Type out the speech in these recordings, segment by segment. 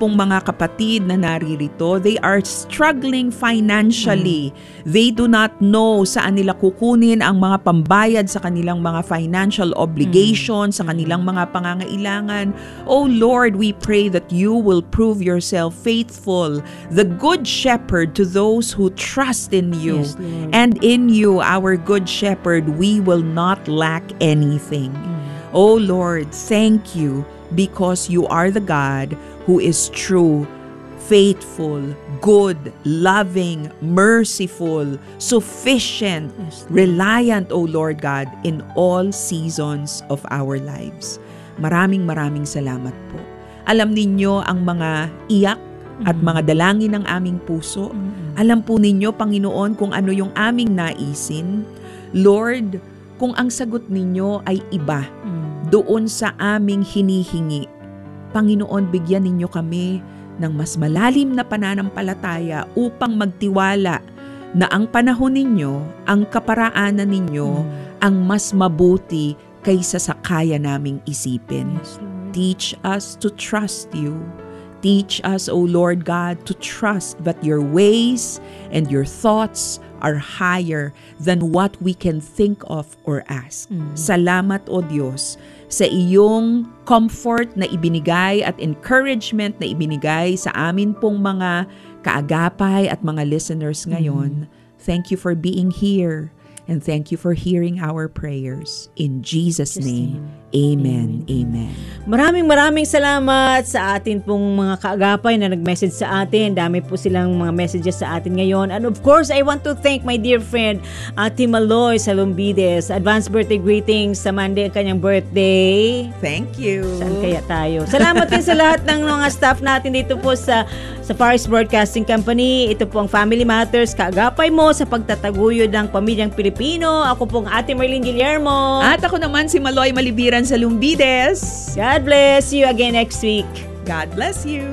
pong mga kapatid na naririto, they are struggling financially. They do not know saan nila kukunin ang mga pambayad sa kanilang mga financial obligations, sa kanilang mga pangangailangan. Oh Lord, we pray that you will prove yourself faithful, the good shepherd to those who trust in you. Yes, Lord. And in you, our good shepherd, we will not lack anything. Oh Lord, thank you because you are the God who is true, faithful, good, loving, merciful, sufficient, reliant, O Lord God, in all seasons of our lives. Maraming salamat po. Alam ninyo ang mga iyak at mga dalangin ng aming puso. Alam po ninyo, Panginoon, kung ano yung aming naisin. Lord, kung ang sagot ninyo ay iba doon sa aming hinihingi, Panginoon, bigyan ninyo kami ng mas malalim na pananampalataya upang magtiwala na ang panahon ninyo, ang kaparaanan ninyo, ang mas mabuti kaysa sa kaya naming isipin. Teach us to trust you. Teach us, O Lord God, to trust that your ways and your thoughts are higher than what we can think of or ask. Salamat, O Diyos, sa iyong comfort na ibinigay at encouragement na ibinigay sa amin pong mga kaagapay at mga listeners ngayon. Thank you for being here. And thank you for hearing our prayers. In Jesus' name, amen. Amen. Maraming salamat sa atin pong mga kaagapay na nag-message sa atin. Dami po silang mga messages sa atin ngayon. And of course, I want to thank my dear friend, Ate Maloy Salumbides. Advance birthday greetings sa Monday ang kanyang birthday. Thank you. Saan kaya tayo? Salamat din sa lahat ng mga staff natin dito po sa Faris Broadcasting Company. Ito po ang Family Matters. Kaagapay mo sa pagtataguyod ng pamilyang Pilipino. Ako pong Ate Marlene Guillermo. At ako naman si Maloy Malibiran Salumbides. God bless you again next week. God bless you.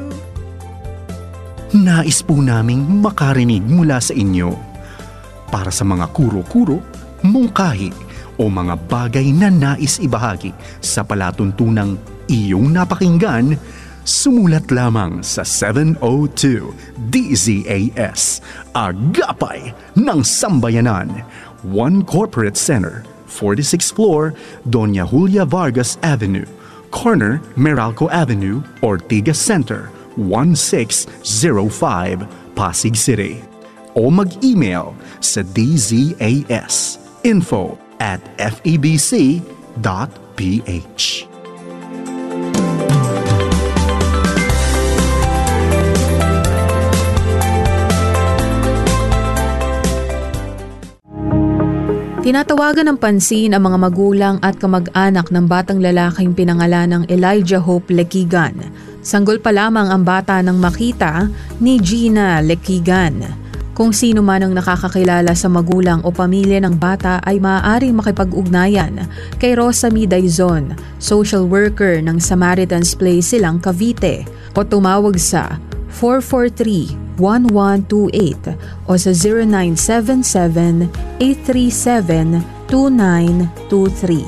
Nais po naming makarinig mula sa inyo. Para sa mga kuro-kuro, mungkahi o mga bagay na nais ibahagi sa palatuntunang iyong napakinggan, sumulat lamang sa 702 DZAS, Agapay ng Sambayanan, 1 Corporate Center, 46th floor, Doña Julia Vargas Avenue, corner Meralco Avenue, Ortigas Center, 1605, Pasig City. O mag-email sa dzas info@febc.ph. Tinatawagan ng pansin ang mga magulang at kamag-anak ng batang lalaking pinangalan ng Elijah Hope Lekigan. Sanggol pa lamang ang bata nang makita ni Gina Lekigan. Kung sino man ang nakakakilala sa magulang o pamilya ng bata ay maaaring makipag-ugnayan kay Rosa Midaizon, social worker ng Samaritan's Place Silang, Cavite, o tumawag sa 443-1128 o sa 0977-837-2923.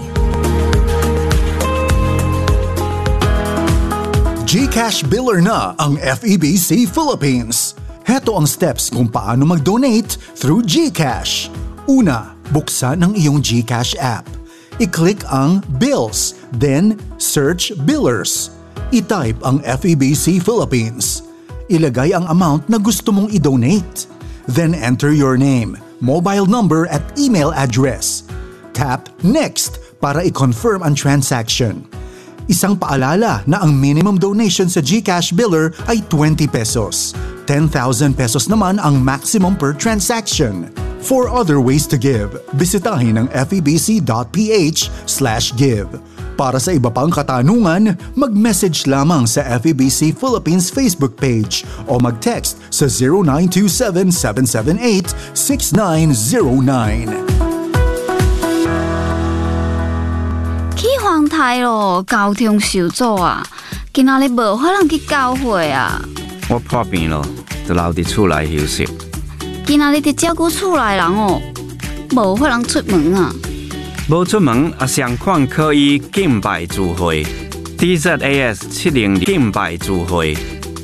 GCash Biller na ang FEBC Philippines. Heto ang steps kung paano mag-donate through GCash. Una, buksan ang iyong GCash app. I-click ang Bills, then search Billers. I-type ang FEBC Philippines. Ilagay ang amount na gusto mong i-donate. Then enter your name, mobile number at email address. Tap Next para i-confirm ang transaction. Isang paalala na ang minimum donation sa GCash Biller ay 20 pesos. 10,000 pesos naman ang maximum per transaction. For other ways to give, bisitahin ang febc.ph/give. Para sa iba pang katanungan, mag-message lamang sa FEBC Philippines Facebook page o mag-text sa 0927-778-6909. 去皇台咯，交通受阻啊！今仔日无法通去教会啊。 我破病咯，就留伫厝内休息。 今仔日伫照顾厝内人哦，无法通出门啊。 无出门也相款可以敬拜聚会 ，DZAS 702敬拜聚会。